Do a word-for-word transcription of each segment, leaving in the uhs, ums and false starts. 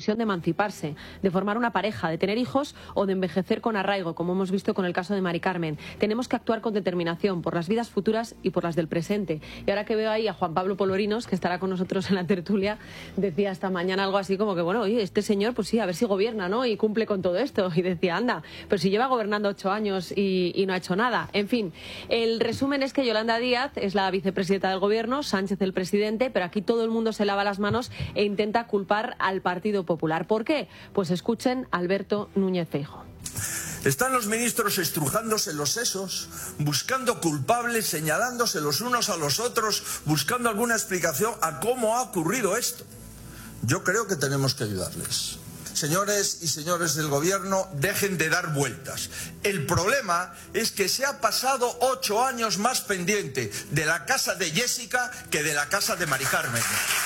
decisión de emanciparse, de formar una pareja, de tener hijos o de envejecer con arraigo, como hemos visto con el caso de Mari Carmen. Tenemos que actuar con determinación por las vidas futuras y por las del presente. Y ahora que veo ahí a Juan Pablo Polvorinos, que estará con nosotros en la tertulia, decía esta mañana algo así como que, bueno, oye, este señor, pues sí, a ver si gobierna, ¿no? Y cumple con todo esto. Y decía, anda, pero si lleva gobernando ocho años y, y no ha hecho nada. En fin, el resumen es que Yolanda Díaz es la vicepresidenta del gobierno, Sánchez el presidente, pero aquí todo el mundo se lava las manos e intenta culpar al Partido Popular. ¿Por qué? Pues escuchen a Alberto Núñez Feijóo. Están los ministros estrujándose los sesos, buscando culpables, señalándose los unos a los otros, buscando alguna explicación a cómo ha ocurrido esto. Yo creo que tenemos que ayudarles. Señores y señores del gobierno, dejen de dar vueltas. El problema es que se ha pasado ocho años más pendiente de la casa de Jessica que de la casa de Mari Carmen.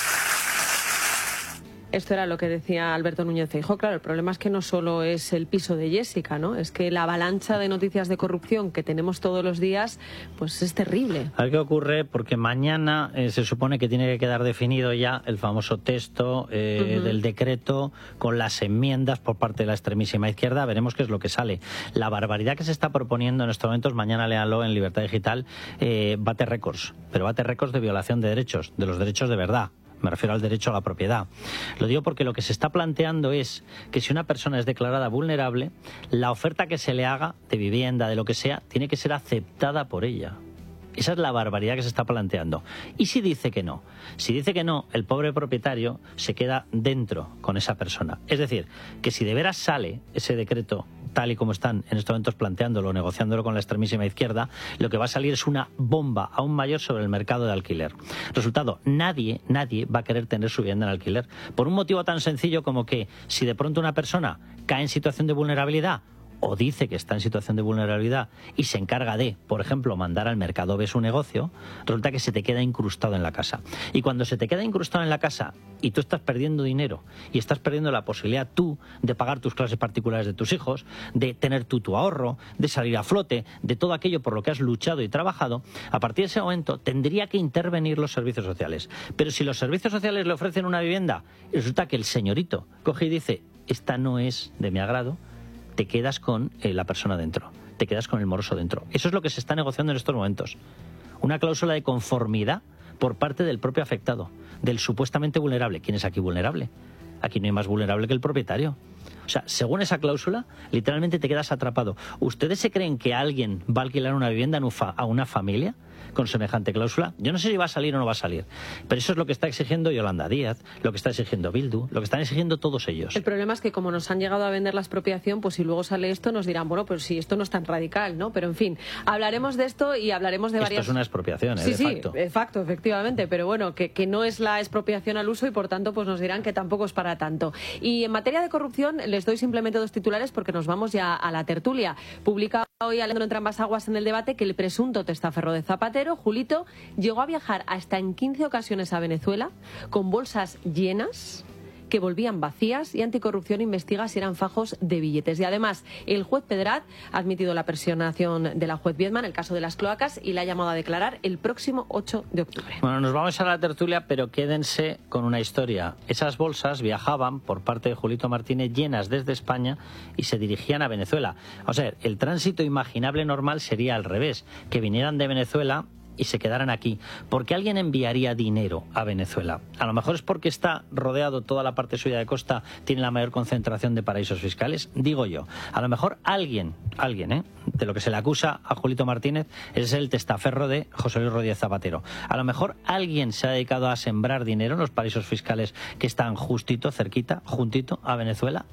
Esto era lo que decía Alberto Núñez Feijóo. Claro, el problema es que no solo es el piso de Jessica, ¿no? Es que la avalancha de noticias de corrupción que tenemos todos los días, pues es terrible. A ver qué ocurre, porque mañana eh, se supone que tiene que quedar definido ya el famoso texto eh, uh-huh. del decreto con las enmiendas por parte de la extremísima izquierda. Veremos qué es lo que sale. La barbaridad que se está proponiendo en estos momentos, mañana léalo en Libertad Digital, eh, bate récords, pero bate récords de violación de derechos, de los derechos de verdad. Me refiero al derecho a la propiedad. Lo digo porque lo que se está planteando es que si una persona es declarada vulnerable, la oferta que se le haga de vivienda, de lo que sea, tiene que ser aceptada por ella. Esa es la barbaridad que se está planteando. ¿Y si dice que no? Si dice que no, el pobre propietario se queda dentro con esa persona. Es decir, que si de veras sale ese decreto tal y como están en estos momentos planteándolo, negociándolo con la extremísima izquierda, lo que va a salir es una bomba aún mayor sobre el mercado de alquiler. Resultado, nadie, nadie va a querer tener su vivienda en alquiler. Por un motivo tan sencillo como que si de pronto una persona cae en situación de vulnerabilidad, o dice que está en situación de vulnerabilidad y se encarga de, por ejemplo, mandar al mercado B su negocio, resulta que se te queda incrustado en la casa. Y cuando se te queda incrustado en la casa y tú estás perdiendo dinero y estás perdiendo la posibilidad tú de pagar tus clases particulares de tus hijos, de tener tú tu ahorro, de salir a flote, de todo aquello por lo que has luchado y trabajado, a partir de ese momento tendría que intervenir los servicios sociales. Pero si los servicios sociales le ofrecen una vivienda y resulta que el señorito coge y dice, esta no es de mi agrado, te quedas con eh, la persona dentro, te quedas con el moroso dentro. Eso es lo que se está negociando en estos momentos. Una cláusula de conformidad por parte del propio afectado, del supuestamente vulnerable. ¿Quién es aquí vulnerable? Aquí no hay más vulnerable que el propietario. O sea, según esa cláusula, literalmente te quedas atrapado. ¿Ustedes se creen que alguien va a alquilar una vivienda a una familia con semejante cláusula? Yo no sé si va a salir o no va a salir, pero eso es lo que está exigiendo Yolanda Díaz, lo que está exigiendo Bildu, lo que están exigiendo todos ellos. El problema es que como nos han llegado a vender la expropiación, pues si luego sale esto nos dirán, bueno, pues si esto no es tan radical, ¿no? Pero en fin, hablaremos de esto y hablaremos de varias... Esto es una expropiación, ¿eh? Sí, de sí, facto. de facto, efectivamente, pero bueno, que, que no es la expropiación al uso y por tanto pues nos dirán que tampoco es para tanto. Y en materia de corrupción les doy simplemente dos titulares porque nos vamos ya a la tertulia. Publica hoy Alejandro Entre Ambas Aguas en El Debate que el presunto testaferro de Zapatero, Julito, llegó a viajar hasta en quince ocasiones a Venezuela con bolsas llenas que volvían vacías y Anticorrupción investiga si eran fajos de billetes. Y además, el juez Pedrat ha admitido la personación de la juez Biedman, el caso de las cloacas, y la ha llamado a declarar el próximo ocho de octubre. Bueno, nos vamos a la tertulia, pero quédense con una historia. Esas bolsas viajaban por parte de Julito Martínez llenas desde España y se dirigían a Venezuela. O sea, el tránsito imaginable normal sería al revés, que vinieran de Venezuela y se quedaran aquí. ¿Por qué alguien enviaría dinero a Venezuela? A lo mejor es porque está rodeado, toda la parte suya de costa tiene la mayor concentración de paraísos fiscales, digo yo. A lo mejor alguien, alguien, ¿eh? de lo que se le acusa a Julito Martínez es el testaferro de José Luis Rodríguez Zapatero. A lo mejor alguien se ha dedicado a sembrar dinero en los paraísos fiscales que están justito, cerquita, juntito a Venezuela.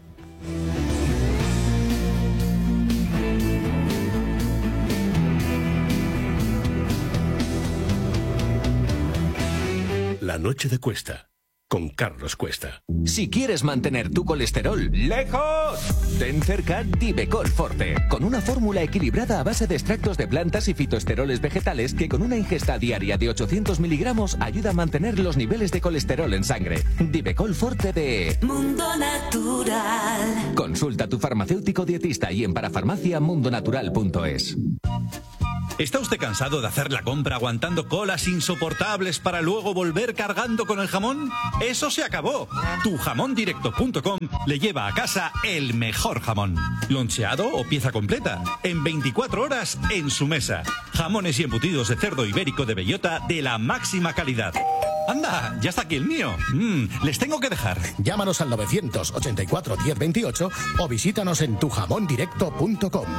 La noche de Cuesta, con Carlos Cuesta. Si quieres mantener tu colesterol lejos, ten cerca Divecol Forte, con una fórmula equilibrada a base de extractos de plantas y fitoesteroles vegetales que con una ingesta diaria de ochocientos miligramos ayuda a mantener los niveles de colesterol en sangre. Divecol Forte de Mundo Natural. Consulta a tu farmacéutico dietista y en parafarmacia mundonatural punto es. ¿Está usted cansado de hacer la compra aguantando colas insoportables para luego volver cargando con el jamón? ¡Eso se acabó! tu jamón directo punto com le lleva a casa el mejor jamón. Loncheado o pieza completa. En veinticuatro horas en su mesa. Jamones y embutidos de cerdo ibérico de bellota de la máxima calidad. ¡Anda! Ya está aquí el mío. Mm, les tengo que dejar. Llámanos al novecientos ochenta y cuatro diez veintiocho o visítanos en tu jamón directo punto com.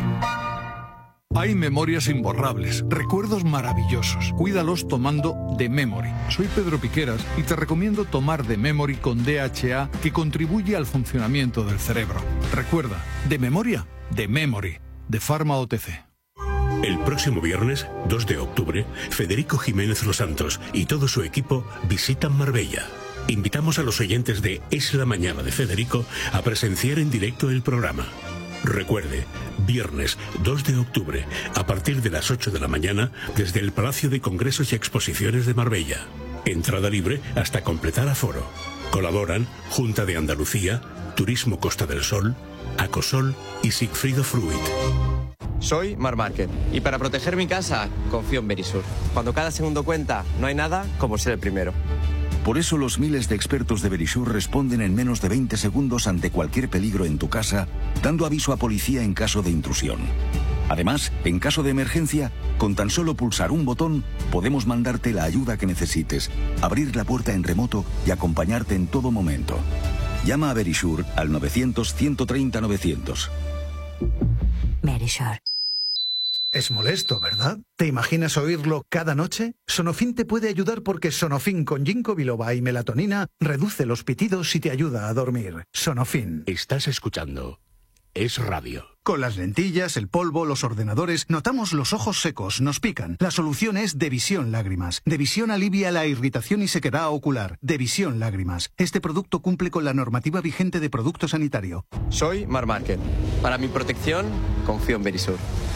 Hay memorias imborrables, recuerdos maravillosos. Cuídalos tomando The Memory. Soy Pedro Piqueras y te recomiendo tomar The Memory con D H A, que contribuye al funcionamiento del cerebro. Recuerda, de memoria, The Memory, de Pharma O T C. El próximo viernes, dos de octubre, Federico Jiménez Los Santos y todo su equipo visitan Marbella. Invitamos a los oyentes de Es la Mañana de Federico a presenciar en directo el programa. Recuerde, viernes dos de octubre, a partir de las ocho de la mañana, desde el Palacio de Congresos y Exposiciones de Marbella. Entrada libre hasta completar aforo. Colaboran Junta de Andalucía, Turismo Costa del Sol, Acosol y Sigfrido Fruit. Soy Mar Márquez y para proteger mi casa confío en Verisur. Cuando cada segundo cuenta, no hay nada como ser el primero. Por eso los miles de expertos de Verisur responden en menos de veinte segundos ante cualquier peligro en tu casa, dando aviso a policía en caso de intrusión. Además, en caso de emergencia, con tan solo pulsar un botón, podemos mandarte la ayuda que necesites, abrir la puerta en remoto y acompañarte en todo momento. Llama a Verisur al novecientos ciento treinta novecientos. Verisur. Es molesto, ¿verdad? ¿Te imaginas oírlo cada noche? Sonofin te puede ayudar porque Sonofin con ginkgo biloba y melatonina reduce los pitidos y te ayuda a dormir. Sonofin. Estás escuchando Es Radio. Con las lentillas, el polvo, los ordenadores, notamos los ojos secos, nos pican. La solución es Devisión Lágrimas. Devisión alivia la irritación y sequedad ocular. Devisión Lágrimas. Este producto cumple con la normativa vigente de producto sanitario. Soy Mar Márquez. Para mi protección, confío en Verisur.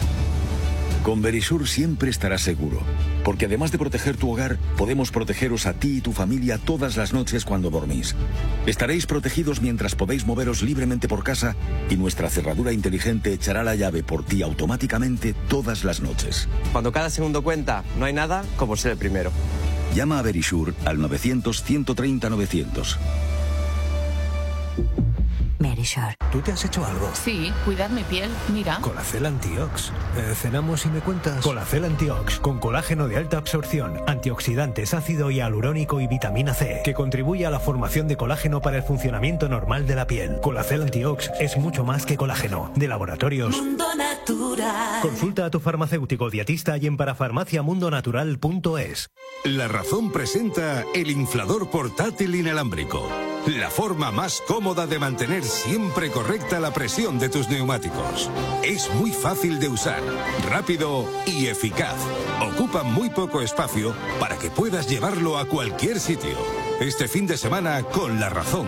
Con Verisur siempre estarás seguro, porque además de proteger tu hogar, podemos protegeros a ti y tu familia todas las noches cuando dormís. Estaréis protegidos mientras podéis moveros libremente por casa y nuestra cerradura inteligente echará la llave por ti automáticamente todas las noches. Cuando cada segundo cuenta, no hay nada como ser el primero. Llama a Verisur al novecientos ciento treinta novecientos. Verisur. ¿Tú te has hecho algo? Sí, cuidar mi piel, mira. Colacel Antiox. Eh, cenamos y me cuentas. Colacel Antiox, con colágeno de alta absorción, antioxidantes, ácido hialurónico y vitamina C, que contribuye a la formación de colágeno para el funcionamiento normal de la piel. Colacel Antiox es mucho más que colágeno. De Laboratorios Mundo Natural. Consulta a tu farmacéutico dietista y en parafarmacia mundo natural punto es. La Razón presenta el inflador portátil inalámbrico. La forma más cómoda de mantener siempre correcta la presión de tus neumáticos. Es muy fácil de usar, rápido y eficaz. Ocupa muy poco espacio para que puedas llevarlo a cualquier sitio. Este fin de semana con La Razón.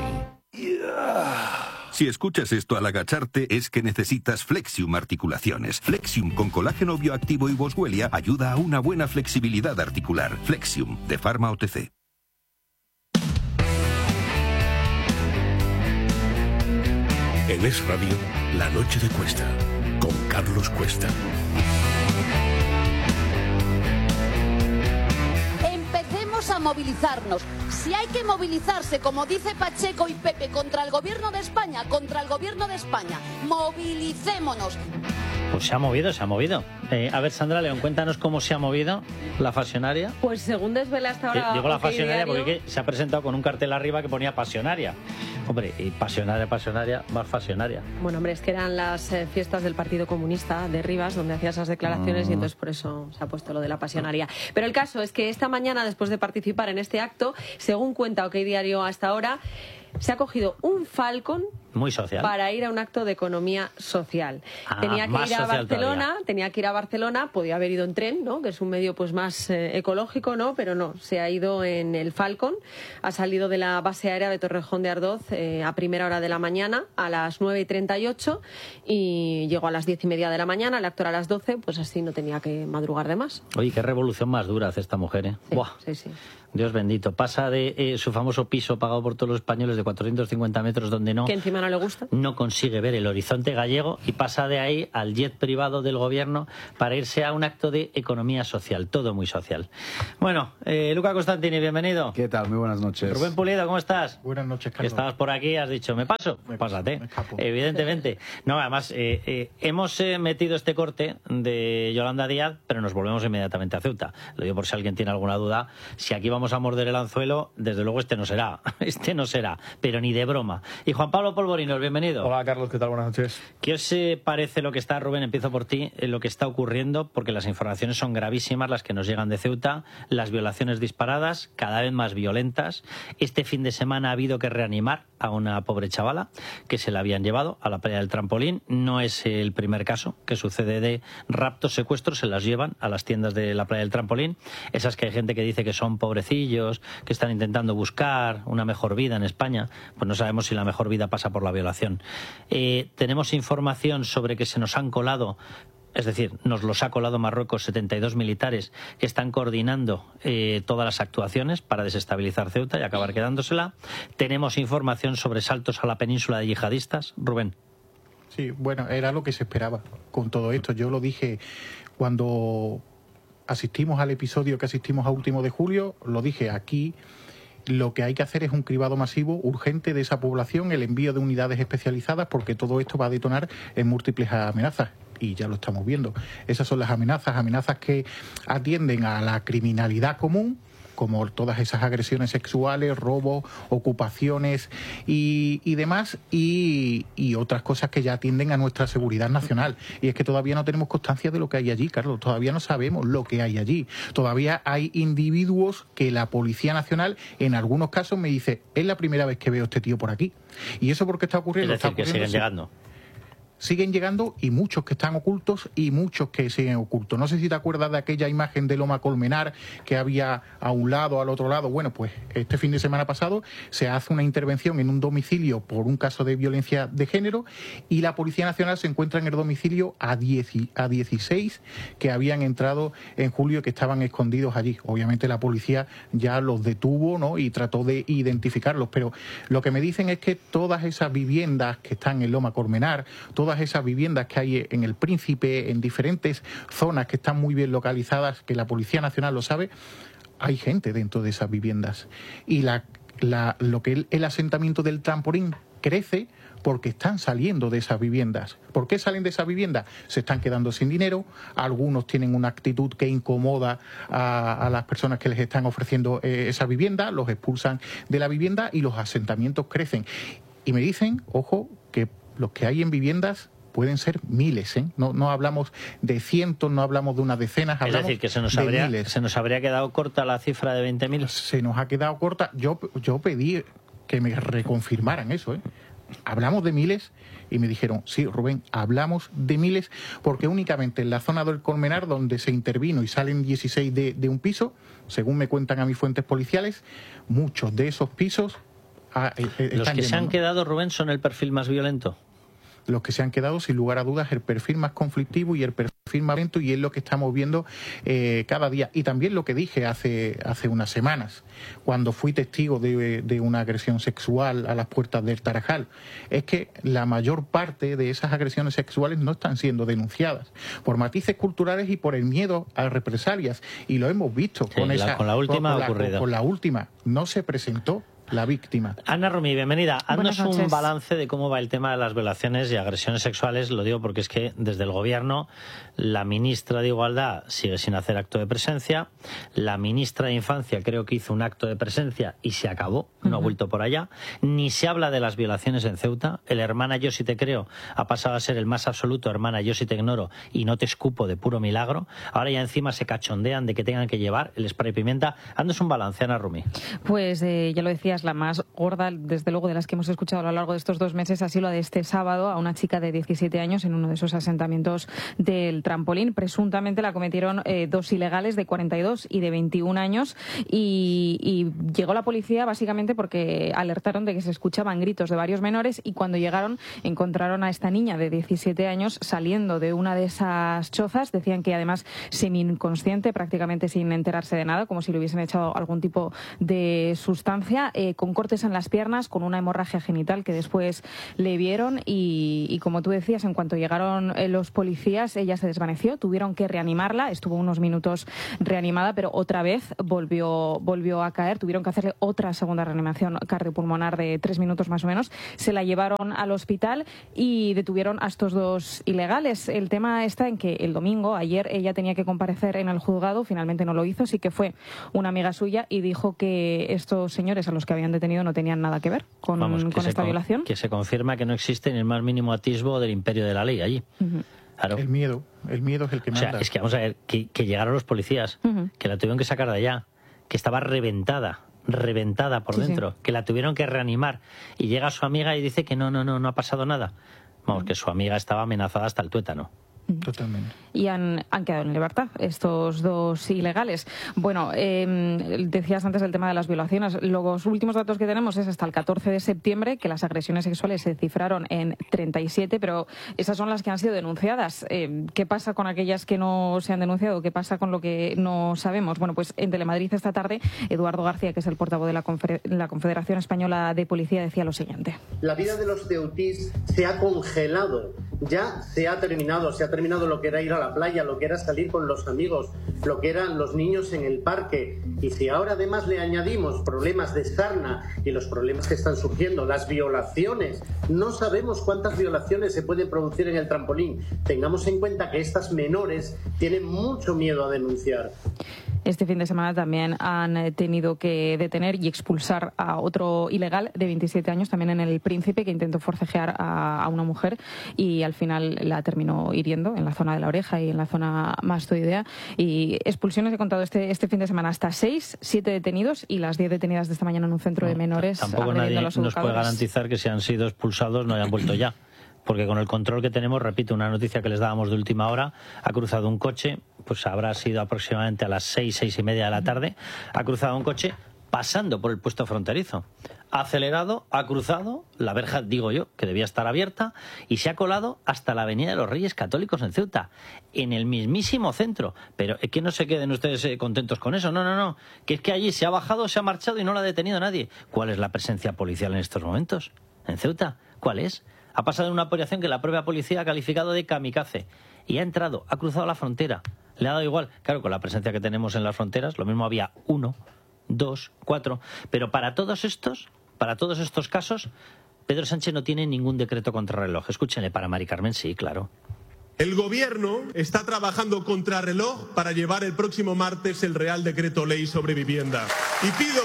Si escuchas esto al agacharte es que necesitas Flexium Articulaciones. Flexium con colágeno bioactivo y boswellia ayuda a una buena flexibilidad articular. Flexium, de Pharma O T C. En Es Radio, La Noche de Cuesta, con Carlos Cuesta. Empecemos a movilizarnos. Si hay que movilizarse, como dice Pacheco y Pepe, contra el gobierno de España, contra el gobierno de España, movilicémonos. Pues se ha movido, se ha movido. Eh, a ver, Sandra León, cuéntanos cómo se ha movido la Pasionaria. Pues según desvela hasta ahora... Digo la OK Pasionaria Diario, porque se ha presentado con un cartel arriba que ponía Pasionaria. Hombre, y Pasionaria, Pasionaria, más Pasionaria. Bueno, hombre, es que eran las eh, fiestas del Partido Comunista de Rivas donde hacía esas declaraciones mm. y entonces por eso se ha puesto lo de la Pasionaria. Pero el caso es que esta mañana, después de participar en este acto, según cuenta OK Diario hasta ahora, se ha cogido un Falcon muy social para ir a un acto de economía social. Ah, tenía que ir a Barcelona, todavía. tenía que ir a Barcelona, podía haber ido en tren, ¿no? Que es un medio pues más eh, ecológico, ¿no? Pero no, se ha ido en el Falcon, ha salido de la base aérea de Torrejón de Ardoz eh, a primera hora de la mañana, a las nueve y treinta y ocho, y llegó a las diez y media de la mañana, el acto era a las doce, pues así no tenía que madrugar de más. Oye, qué revolución más dura hace esta mujer, ¿eh? Sí, Buah. sí, sí. Dios bendito, pasa de eh, su famoso piso pagado por todos los españoles de cuatrocientos cincuenta metros donde no... Que encima no no le gusta? No consigue ver el horizonte gallego y pasa de ahí al jet privado del gobierno para irse a un acto de economía social, todo muy social. Bueno, eh, Luca Costantini, bienvenido. ¿Qué tal? Muy buenas noches. Rubén Pulido, ¿cómo estás? Buenas noches, Carlos. Que estabas por aquí, has dicho, ¿me paso? Me Pásate, me evidentemente. No, además, eh, eh, hemos eh, metido este corte de Yolanda Díaz, pero nos volvemos inmediatamente a Ceuta. Lo digo por si alguien tiene alguna duda. Si aquí vamos a morder el anzuelo, desde luego este no será. Este no será, pero ni de broma. Y Juan Pablo Polvorinos, bienvenido. Hola, Carlos, ¿qué tal? Buenas noches. ¿Qué os eh, parece lo que está, Rubén, empiezo por ti, eh, lo que está ocurriendo? Porque las informaciones son gravísimas, las que nos llegan de Ceuta, las violaciones disparadas, cada vez más violentas. Este fin de semana ha habido que reanimar a una pobre chavala que se la habían llevado a la playa del Trampolín. No es el primer caso que sucede de raptos, secuestros, se las llevan a las tiendas de la playa del Trampolín. Esas que hay gente que dice que son pobrecillos, que están intentando buscar una mejor vida en España. Pues no sabemos si la mejor vida pasa por la violación. Eh, tenemos información sobre que se nos han colado, es decir, nos los ha colado Marruecos, setenta y dos militares que están coordinando eh, todas las actuaciones para desestabilizar Ceuta y acabar quedándosela. Tenemos información sobre saltos a la península de yihadistas. Rubén. Sí, bueno, era lo que se esperaba con todo esto. Yo lo dije cuando asistimos al episodio que asistimos a último de julio, lo dije aquí. Lo que hay que hacer es un cribado masivo urgente de esa población, el envío de unidades especializadas, porque todo esto va a detonar en múltiples amenazas. Y ya lo estamos viendo. Esas son las amenazas, amenazas que atienden a la criminalidad común, como todas esas agresiones sexuales, robos, ocupaciones y, y demás, y, y otras cosas que ya atienden a nuestra seguridad nacional. Y es que todavía no tenemos constancia de lo que hay allí, Carlos, todavía no sabemos lo que hay allí. Todavía hay individuos que la Policía Nacional, en algunos casos, me dice, es la primera vez que veo a este tío por aquí. ¿Y eso por qué está ocurriendo? Es decir, está que siguen llegando. Siguen llegando y muchos que están ocultos y muchos que siguen ocultos. No sé si te acuerdas de aquella imagen de Loma Colmenar que había a un lado, al otro lado. Bueno, pues este fin de semana pasado se hace una intervención en un domicilio por un caso de violencia de género y la Policía Nacional se encuentra en el domicilio a, diez, a dieciséis que habían entrado en julio, que estaban escondidos allí. Obviamente la policía ya los detuvo, ¿no?, y trató de identificarlos, pero lo que me dicen es que todas esas viviendas que están en Loma Colmenar, todas esas viviendas que hay en El Príncipe, en diferentes zonas que están muy bien localizadas, que la Policía Nacional lo sabe, hay gente dentro de esas viviendas. Y la, la, lo que el, el asentamiento del Trampolín crece porque están saliendo de esas viviendas. ¿Por qué salen de esas viviendas? Se están quedando sin dinero, algunos tienen una actitud que incomoda a, a las personas que les están ofreciendo eh, esa vivienda, los expulsan de la vivienda y los asentamientos crecen. Y me dicen, ojo, que los que hay en viviendas pueden ser miles, ¿eh? No, no hablamos de cientos, no hablamos de unas decenas, hablamos es decir, que se nos, de habría, miles. se nos habría quedado corta la cifra de veinte mil. Se nos ha quedado corta. Yo, yo pedí que me reconfirmaran eso, ¿eh? Hablamos de miles y me dijeron, sí, Rubén, hablamos de miles porque únicamente en la zona del Colmenar, donde se intervino y salen dieciséis de, de un piso, según me cuentan a mis fuentes policiales, muchos de esos pisos ah, eh, están Los que llenos, se han ¿no? quedado, Rubén, son el perfil más violento. Los que se han quedado, sin lugar a dudas, el perfil más conflictivo y el perfil más violento, y es lo que estamos viendo eh, cada día. Y también lo que dije hace, hace unas semanas, cuando fui testigo de, de una agresión sexual a las puertas del Tarajal, es que la mayor parte de esas agresiones sexuales no están siendo denunciadas por matices culturales y por el miedo a represalias. Y lo hemos visto Sí, con la, esa... con la última con ha la, ocurrido. Con, con la última. No se presentó la víctima. Ana Rumi, bienvenida. Haznos un noches. balance de cómo va el tema de las violaciones y agresiones sexuales. Lo digo porque es que desde el Gobierno la ministra de Igualdad sigue sin hacer acto de presencia. La ministra de Infancia creo que hizo un acto de presencia y se acabó, no uh-huh. ha vuelto por allá. Ni se habla de las violaciones en Ceuta. El hermana yo sí te creo ha pasado a ser el más absoluto hermana yo sí te ignoro y no te escupo de puro milagro. Ahora ya encima se cachondean de que tengan que llevar el spray pimienta. Haznos un balance, Ana Rumi. Pues eh, ya lo decías, la más gorda, desde luego, de las que hemos escuchado a lo largo de estos dos meses ha sido la de este sábado a una chica de diecisiete años en uno de esos asentamientos del Trampolín. Presuntamente la cometieron eh, dos ilegales de cuarenta y dos y de veintiún años y, y llegó la policía básicamente porque alertaron de que se escuchaban gritos de varios menores y cuando llegaron encontraron a esta niña de diecisiete años saliendo de una de esas chozas. Decían que además semi-inconsciente, prácticamente sin enterarse de nada, como si le hubiesen echado algún tipo de sustancia. Eh, eh, con cortes en las piernas, con una hemorragia genital que después le vieron y, y como tú decías, en cuanto llegaron eh, los policías, ella se desvaneció, tuvieron que reanimarla, estuvo unos minutos reanimada, pero otra vez volvió, volvió a caer, tuvieron que hacerle otra segunda reanimación cardiopulmonar de tres minutos más o menos, se la llevaron al hospital y detuvieron a estos dos ilegales. El tema está en que el domingo, ayer, ella tenía que comparecer en el juzgado, finalmente no lo hizo, sí que fue una amiga suya y dijo que estos señores a los que habían detenido no tenían nada que ver con, Vamos, que con se esta con, violación. Que se confirma que no existe ni el más mínimo atisbo del imperio de la ley allí. Uh-huh. Claro. El miedo, el miedo es el que manda. O sea, es que vamos a ver, que, que llegaron los policías, uh-huh. que la tuvieron que sacar de allá, que estaba reventada, reventada por sí, dentro, sí. que la tuvieron que reanimar y llega su amiga y dice que no, no, no, no ha pasado nada. Vamos, uh-huh. que su amiga estaba amenazada hasta el tuétano. Totalmente. Y han, han quedado en libertad estos dos ilegales. Bueno, eh, decías antes el tema de las violaciones. Los últimos datos que tenemos es hasta el catorce de septiembre, que las agresiones sexuales se cifraron en treinta y siete, pero esas son las que han sido denunciadas. Eh, ¿Qué pasa con aquellas que no se han denunciado? ¿Qué pasa con lo que no sabemos? Bueno, pues en Telemadrid esta tarde, Eduardo García, que es el portavoz de la, Confer- la Confederación Española de Policía, decía lo siguiente. La vida de los ceutís se ha congelado. Ya se ha terminado, se ha terminado lo que era ir a la playa, lo que era salir con los amigos, lo que eran los niños en el parque. Y si ahora además le añadimos problemas de sarna y los problemas que están surgiendo, las violaciones, no sabemos cuántas violaciones se pueden producir en el trampolín. Tengamos en cuenta que estas menores tienen mucho miedo a denunciar. Este fin de semana también han tenido que detener y expulsar a otro ilegal de veintisiete años, también en El Príncipe, que intentó forcejear a, a una mujer y al final la terminó hiriendo en la zona de la oreja y en la zona mastoidea. Y expulsiones, he contado este, este fin de semana, hasta seis, siete detenidos y las diez detenidas de esta mañana en un centro no, de menores. Tampoco nadie nos puede garantizar que si han sido expulsados no hayan vuelto ya. Porque con el control que tenemos, repito, una noticia que les dábamos de última hora, ha cruzado un coche, pues habrá sido aproximadamente a las seis, seis y media de la tarde, ha cruzado un coche pasando por el puesto fronterizo. Ha acelerado, ha cruzado la verja, digo yo, que debía estar abierta, y se ha colado hasta la Avenida de los Reyes Católicos en Ceuta, en el mismísimo centro. Pero es que no se queden ustedes eh, contentos con eso, no, no, no, que es que allí se ha bajado, se ha marchado y no lo ha detenido nadie. ¿Cuál es la presencia policial en estos momentos? ¿En Ceuta? ¿Cuál es? Ha pasado en una operación que la propia policía ha calificado de kamikaze y ha entrado, ha cruzado la frontera, le ha dado igual. Claro, con la presencia que tenemos en las fronteras, lo mismo había uno, dos, cuatro, pero para todos estos, para todos estos casos, Pedro Sánchez no tiene ningún decreto contrarreloj. Escúchenle, para Mari Carmen, sí, claro. El Gobierno está trabajando contrarreloj para llevar el próximo martes el Real Decreto Ley sobre vivienda. Y pido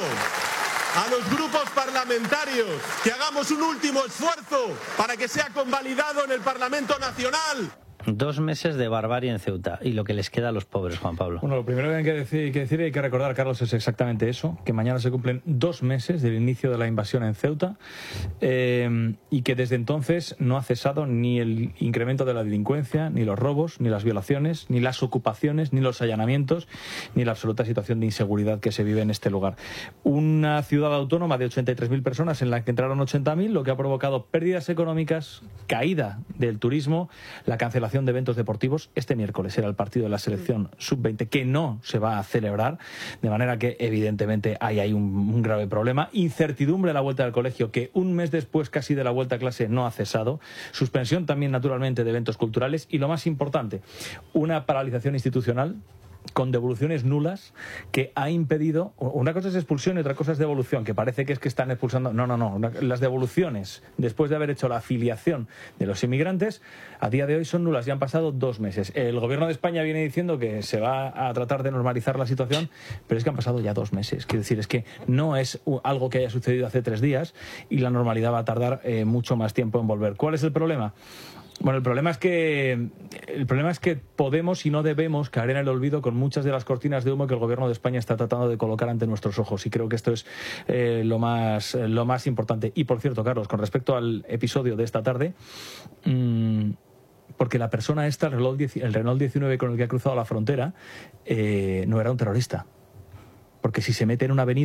a los grupos parlamentarios que hagamos un último esfuerzo para que sea convalidado en el Parlamento Nacional. Dos meses de barbarie en Ceuta y lo que les queda a los pobres, Juan Pablo. Bueno, lo primero que hay que decir, que decir y hay que recordar, Carlos, es exactamente eso, que mañana se cumplen dos meses del inicio de la invasión en Ceuta eh, y que desde entonces no ha cesado ni el incremento de la delincuencia, ni los robos, ni las violaciones, ni las ocupaciones, ni los allanamientos, ni la absoluta situación de inseguridad que se vive en este lugar. Una ciudad autónoma de ochenta y tres mil personas en la que entraron ochenta mil, lo que ha provocado pérdidas económicas, caída del turismo, la cancelación de eventos deportivos. Este miércoles era el partido de la selección sub veinte que no se va a celebrar, de manera que evidentemente hay ahí un, un grave problema. Incertidumbre a la vuelta del colegio, que un mes después casi de la vuelta a clase no ha cesado. Suspensión también naturalmente de eventos culturales y, lo más importante, una paralización institucional con devoluciones nulas que ha impedido, una cosa es expulsión y otra cosa es devolución, que parece que es que están expulsando, no, no, no, las devoluciones después de haber hecho la afiliación de los inmigrantes a día de hoy son nulas, ya han pasado dos meses. El Gobierno de España viene diciendo que se va a tratar de normalizar la situación, pero es que han pasado ya dos meses, quiero decir, es que no es algo que haya sucedido hace tres días y la normalidad va a tardar eh, mucho más tiempo en volver. ¿Cuál es el problema? Bueno, el problema es que el problema es que podemos y no debemos caer en el olvido con muchas de las cortinas de humo que el Gobierno de España está tratando de colocar ante nuestros ojos, y creo que esto es eh, lo más eh, lo más importante. Y por cierto, Carlos, con respecto al episodio de esta tarde, mmm, porque la persona esta, el Renault, el Renault diecinueve con el que ha cruzado la frontera, eh, no era un terrorista. Porque si se mete en una avenida,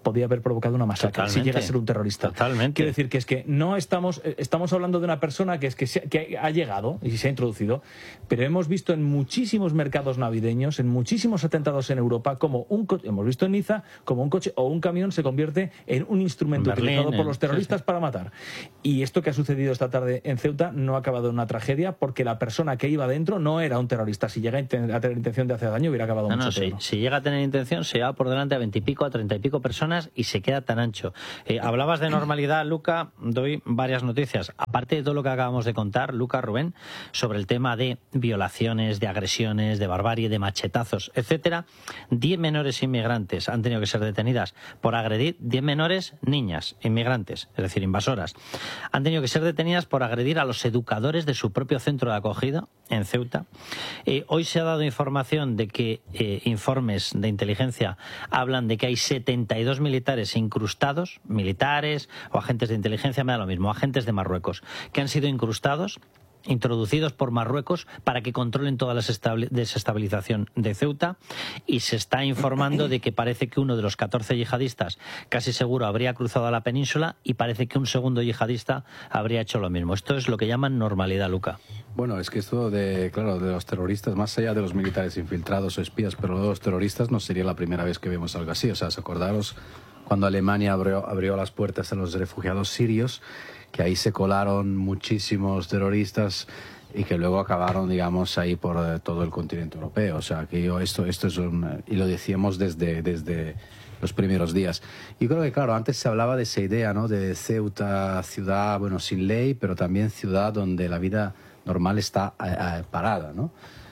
podía haber provocado una masacre. Totalmente. Si llega a ser un terrorista. Totalmente. Quiero decir que es que no estamos, estamos hablando de una persona que es que, se, que ha llegado y se ha introducido, pero hemos visto en muchísimos mercados navideños, en muchísimos atentados en Europa, como un coche, hemos visto en Niza, como un coche o un camión se convierte en un instrumento Berlín, utilizado por los sí, terroristas sí. para matar. Y esto que ha sucedido esta tarde en Ceuta no ha acabado en una tragedia porque la persona que iba dentro no era un terrorista. Si llega a tener intención de hacer daño, hubiera acabado No, mucho no, sí. peor. Si llega a tener intención, se lleva por delante a veintipico, a treinta y pico personas y se queda tan ancho. Eh, hablabas de normalidad, Luca, doy varias noticias. Aparte de todo lo que acabamos de contar, Luca, Rubén, sobre el tema de violaciones, de agresiones, de barbarie, de machetazos, etcétera, diez menores inmigrantes han tenido que ser detenidas por agredir, diez menores niñas inmigrantes, es decir, invasoras, han tenido que ser detenidas por agredir a los educadores de su propio centro de acogida en Ceuta. Eh, hoy se ha dado información de que eh, informes de inteligencia hablan de que hay setenta y dos militares incrustados, militares o agentes de inteligencia, me da lo mismo, agentes de Marruecos, que han sido incrustados, introducidos por Marruecos para que controlen toda la desestabilización de Ceuta, y se está informando de que parece que uno de los catorce yihadistas casi seguro habría cruzado a la península y parece que un segundo yihadista habría hecho lo mismo. Esto es lo que llaman normalidad, Luca. Bueno, es que esto de, claro, de los terroristas, más allá de los militares infiltrados o espías, pero de los terroristas no sería la primera vez que vemos algo así. O sea, acordaros cuando Alemania abrió, abrió las puertas a los refugiados sirios, que ahí se colaron muchísimos terroristas y que luego acabaron, digamos, ahí por eh, todo el continente europeo. O sea, que yo, esto, esto es un... Y lo decíamos desde, desde los primeros días. Y creo que, claro, antes se hablaba de esa idea, ¿no? De Ceuta, ciudad, bueno, sin ley, pero también ciudad donde la vida normal está eh, eh, parada, ¿no?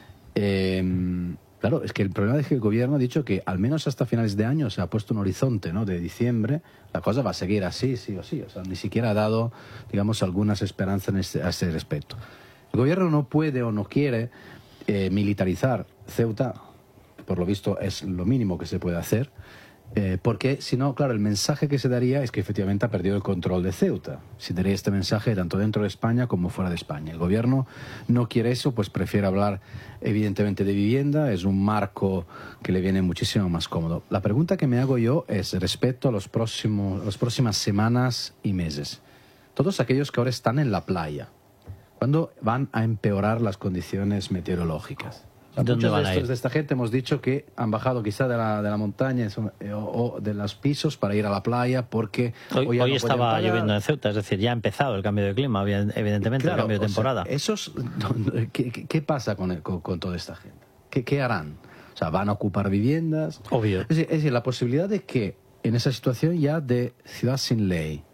Eh, Claro, es que el problema es que el gobierno ha dicho que al menos hasta finales de año se ha puesto un horizonte, ¿no? De diciembre, la cosa va a seguir así, sí o sí. O sea, ni siquiera ha dado, digamos, algunas esperanzas en este, a ese respecto. El gobierno no puede o no quiere eh, militarizar Ceuta, por lo visto es lo mínimo que se puede hacer, eh, porque si no, claro, el mensaje que se daría es que efectivamente ha perdido el control de Ceuta. Se daría este mensaje tanto dentro de España como fuera de España. El gobierno no quiere eso, pues prefiere hablar evidentemente de vivienda, es un marco que le viene muchísimo más cómodo. La pregunta que me hago yo es respecto a los próximos, las próximas semanas y meses. Todos aquellos que ahora están en la playa, ¿cuándo van a empeorar las condiciones meteorológicas? O sea, ¿Dónde muchos van de, a estos, ir? de esta gente hemos dicho que han bajado quizá de la, de la montaña o, o de los pisos para ir a la playa porque hoy, hoy, ya hoy no estaba pueden pagar. lloviendo en Ceuta, es decir, ya ha empezado el cambio de clima, evidentemente, Claro, el cambio de o temporada. sea, esos, ¿qué, qué, qué pasa con, el, con, con toda esta gente? ¿Qué, ¿Qué harán? O sea, ¿van a ocupar viviendas? Obvio. Es decir, es decir, la posibilidad de que en esa situación ya de ciudad sin ley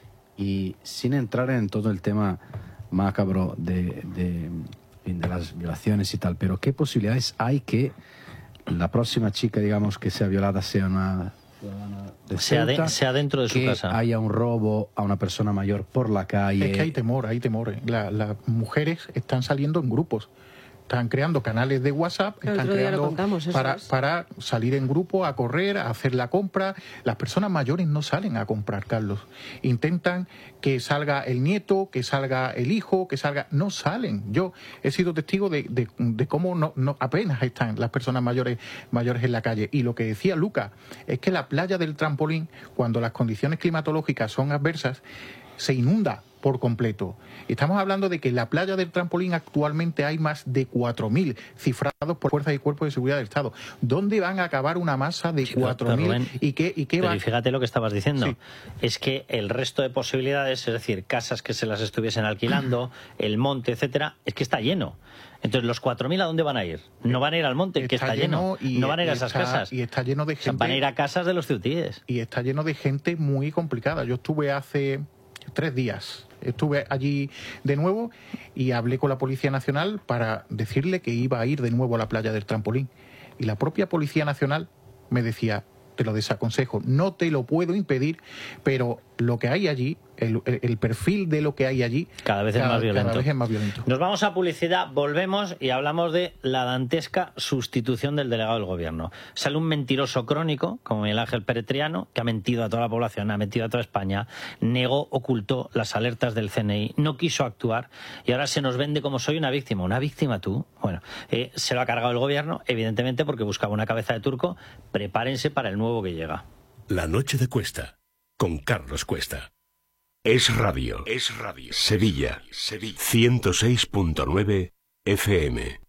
y sin entrar en todo el tema macabro de, de, de las violaciones y tal, pero ¿qué posibilidades hay que la próxima chica, digamos, que sea violada sea una ciudadana de Sea, de- Ceuta, sea dentro de su que casa. haya un robo a una persona mayor por la calle? Es que hay temor, hay temor. La- las mujeres están saliendo en grupos. Están creando canales de WhatsApp, El están otro día lo creando contamos, eso para, es. para salir en grupo, a correr, a hacer la compra. Las personas mayores no salen a comprar, Carlos. Intentan que salga el nieto, que salga el hijo, que salga... No salen. Yo he sido testigo de, de, de cómo no, no apenas están las personas mayores, mayores en la calle. Y lo que decía Luca es que la playa del Trampolín, cuando las condiciones climatológicas son adversas, se inunda por completo. Estamos hablando de que en la playa del Trampolín actualmente hay más de cuatro mil cifrados por fuerzas y cuerpos de seguridad del Estado. ¿Dónde van a acabar una masa de cuatro mil? Rubén, ¿Y qué, y qué Pero va? y fíjate lo que estabas diciendo. Sí. Es que el resto de posibilidades, es decir, casas que se las estuviesen alquilando, el monte, etcétera, es que está lleno. Entonces, ¿los cuatro mil a dónde van a ir? No van a ir al monte, que está lleno. y, no van a ir a y esas está- casas. Y está lleno de O sea, gente. van a ir a casas de los ceutíes. Y está lleno de gente muy complicada. Yo estuve hace tres días. Estuve allí de nuevo y hablé con la Policía Nacional para decirle que iba a ir de nuevo a la playa del Trampolín. Y la propia Policía Nacional me decía, te lo desaconsejo, no te lo puedo impedir, pero lo que hay allí, el, el- el perfil de lo que hay allí, Cada vez es más violento. Cada vez es más violento. Nos vamos a publicidad, volvemos y hablamos de la dantesca sustitución del delegado del gobierno. Sale un mentiroso crónico, como Miguel Ángel Pérez Triano, que ha mentido a toda la población, ha mentido a toda España, negó, ocultó las alertas del C N I, no quiso actuar y ahora se nos vende como soy una víctima. ¿Una víctima tú? Bueno, eh, se lo ha cargado el gobierno, evidentemente porque buscaba una cabeza de turco. Prepárense para el nuevo que llega. La noche de Cuesta, con Carlos Cuesta. Es Radio. Es Radio. Sevilla. Sevilla. ciento seis punto nueve F M.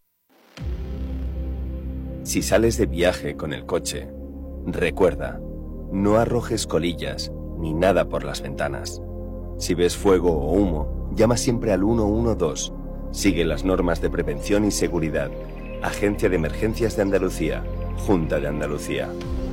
Si sales de viaje con el coche, recuerda, no arrojes colillas ni nada por las ventanas. Si ves fuego o humo, llama siempre al uno uno dos. Sigue las normas de prevención y seguridad. Agencia de Emergencias de Andalucía. Junta de Andalucía.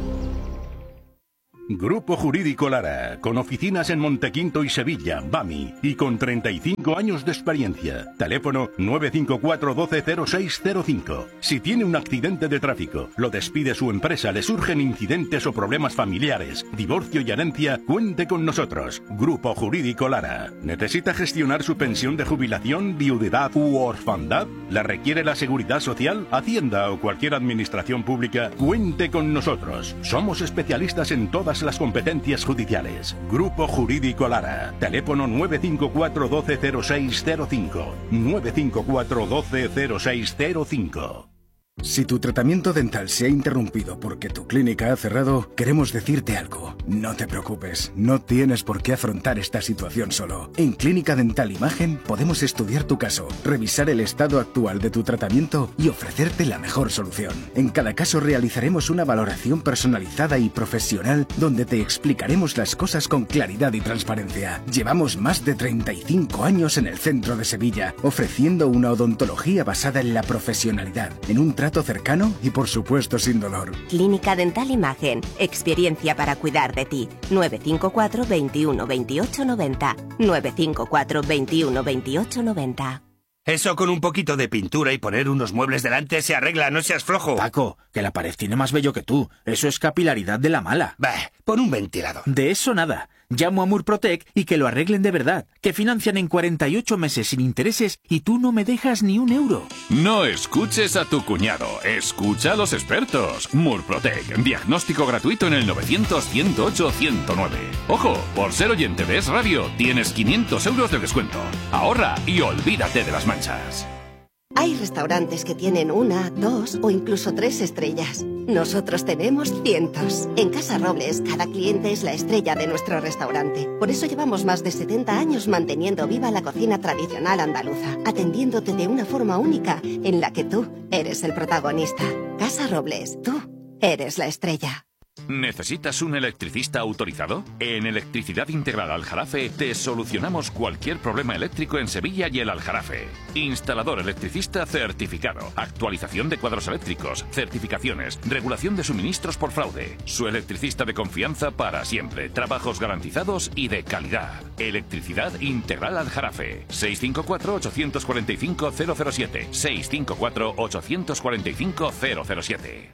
Grupo Jurídico Lara, con oficinas en Montequinto y Sevilla, BAMI, y con treinta y cinco años de experiencia. Teléfono nueve cinco cuatro uno dos cero seis cero cinco. Si tiene un accidente de tráfico, lo despide su empresa, le surgen incidentes o problemas familiares, divorcio y herencia, cuente con nosotros. Grupo Jurídico Lara. ¿Necesita gestionar su pensión de jubilación, viudedad u orfandad? ¿La requiere la Seguridad Social, Hacienda o cualquier administración pública? Cuente con nosotros. Somos especialistas en todas las competencias judiciales. Grupo Jurídico Lara. Teléfono nueve cinco cuatro uno dos cero seis cero cinco. nueve cinco cuatro uno dos cero seis cero cinco. Si tu tratamiento dental se ha interrumpido porque tu clínica ha cerrado, queremos decirte algo. No te preocupes, no tienes por qué afrontar esta situación solo. En Clínica Dental Imagen podemos estudiar tu caso, revisar el estado actual de tu tratamiento y ofrecerte la mejor solución. En cada caso realizaremos una valoración personalizada y profesional donde te explicaremos las cosas con claridad y transparencia. Llevamos más de treinta y cinco años en el centro de Sevilla, ofreciendo una odontología basada en la profesionalidad, en un trato cercano y por supuesto sin dolor. Clínica Dental Imagen, experiencia para cuidar de ti. nueve cinco cuatro veintiuno veintiocho noventa. nueve cinco cuatro veintiuno veintiocho noventa. Eso con un poquito de pintura y poner unos muebles delante se arregla, no seas flojo. Paco, que la pared tiene más vello que tú. Eso es capilaridad de la mala. Bah, pon un ventilador. De eso nada. Llamo a Murprotec y que lo arreglen de verdad. Que financian en cuarenta y ocho meses sin intereses y tú no me dejas ni un euro. No escuches a tu cuñado, escucha a los expertos. Murprotec, diagnóstico gratuito en el novecientos, ciento ocho, ciento nueve. Ojo, por ser oyente de Es Radio, tienes quinientos euros de descuento. Ahorra y olvídate de las manchas. Hay restaurantes que tienen una, dos o incluso tres estrellas. Nosotros tenemos cientos. En Casa Robles, cada cliente es la estrella de nuestro restaurante. Por eso llevamos más de setenta años manteniendo viva la cocina tradicional andaluza, atendiéndote de una forma única en la que tú eres el protagonista. Casa Robles, tú eres la estrella. ¿Necesitas un electricista autorizado? En Electricidad Integral Aljarafe te solucionamos cualquier problema eléctrico en Sevilla y el Aljarafe. Instalador electricista certificado, actualización de cuadros eléctricos, certificaciones, regulación de suministros por fraude. Su electricista de confianza para siempre, trabajos garantizados y de calidad. Electricidad Integral Aljarafe. seis cinco cuatro, ocho cuatro cinco, cero cero siete. seis cinco cuatro, ocho cuatro cinco, cero cero siete.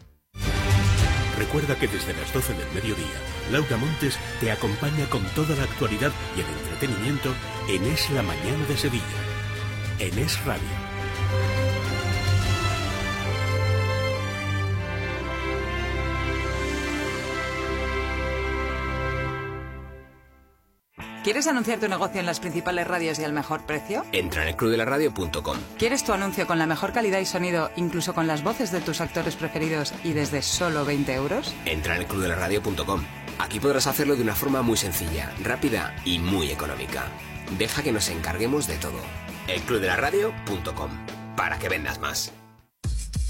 Recuerda que desde las doce del mediodía, Laura Montes te acompaña con toda la actualidad y el entretenimiento en Es la Mañana de Sevilla, en Es Radio. ¿Quieres anunciar tu negocio en las principales radios y al mejor precio? Entra en el club de la radio punto com. ¿Quieres tu anuncio con la mejor calidad y sonido, incluso con las voces de tus actores preferidos y desde solo veinte euros? Entra en el club de la radio punto com. Aquí podrás hacerlo de una forma muy sencilla, rápida y muy económica. Deja que nos encarguemos de todo. el club de la radio punto com. Para que vendas más.